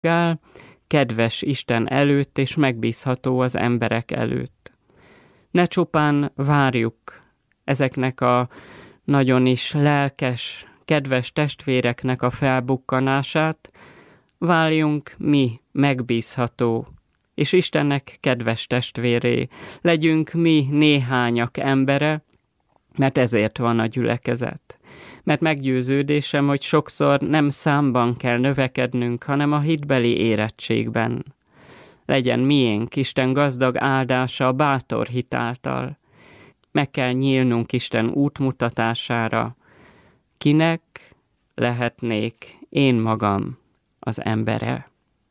kedves Isten előtt és megbízható az emberek előtt. Ne csupán várjuk ezeknek a nagyon is lelkes, kedves testvéreknek a felbukkanását, váljunk mi megbízható, és Istennek kedves testvéré, legyünk mi néhányak embere, mert ezért van a gyülekezet. Mert meggyőződésem, hogy sokszor nem számban kell növekednünk, hanem a hitbeli érettségben. Legyen miénk Isten gazdag áldása a bátor hit által. Meg kell nyílnunk Isten útmutatására. Kinek lehetnék én magam az embere?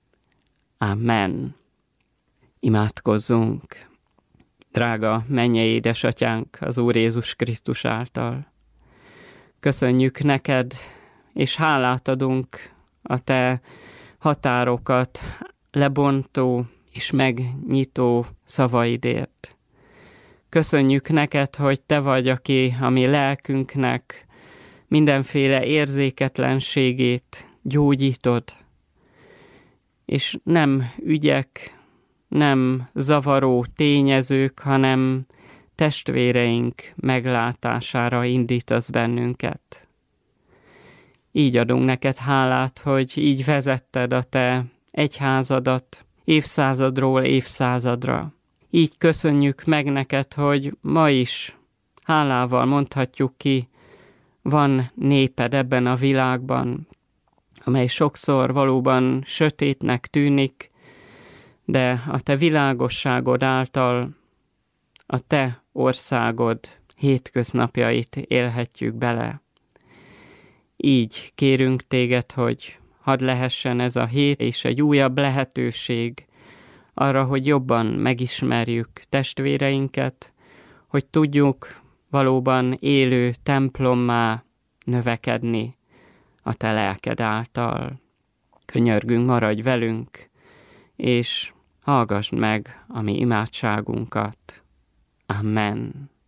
Amen. Imádkozzunk. Drága mennyei édesatyánk az Úr Jézus Krisztus által. Köszönjük neked, és hálát adunk a te határokat lebontó és megnyitó szavaidért. Köszönjük neked, hogy te vagy, aki a mi lelkünknek mindenféle érzéketlenségét gyógyítod, és nem ügyek, nem zavaró tényezők, hanem testvéreink meglátására indítasz bennünket. Így adunk neked hálát, hogy így vezetted a te egyházadat évszázadról évszázadra. Így köszönjük meg neked, hogy ma is hálával mondhatjuk ki, van néped ebben a világban, amely sokszor valóban sötétnek tűnik, de a te világosságod által a te országod hétköznapjait élhetjük bele. Így kérünk téged, hogy hadd lehessen ez a hét és egy újabb lehetőség arra, hogy jobban megismerjük testvéreinket, hogy tudjuk valóban élő templommá növekedni a te lelked által. Könyörgünk, maradj velünk, és hallgassd meg a mi imádságunkat. Amen.